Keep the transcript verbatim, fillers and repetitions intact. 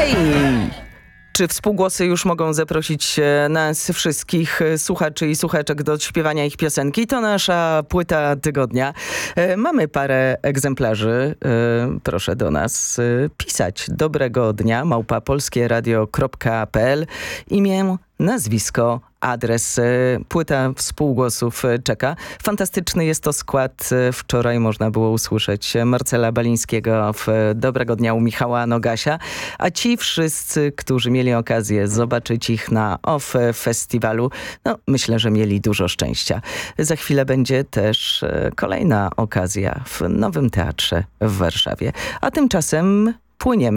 Hej! Czy współgłosy już mogą zaprosić nas wszystkich słuchaczy i słuchaczek do śpiewania ich piosenki? To nasza płyta tygodnia. Mamy parę egzemplarzy. Proszę do nas pisać. Dobrego dnia, małpa polskieradio kropka p l. Imię, nazwisko, adres. Płyta współgłosów czeka. Fantastyczny jest to skład. Wczoraj można było usłyszeć Marcela Balińskiego w Dobrego dnia u Michała Nogasia. A ci wszyscy, którzy mieli okazję zobaczyć ich na O F F Festiwalu, no myślę, że mieli dużo szczęścia. Za chwilę będzie też kolejna okazja w Nowym Teatrze w Warszawie. A tymczasem płyniemy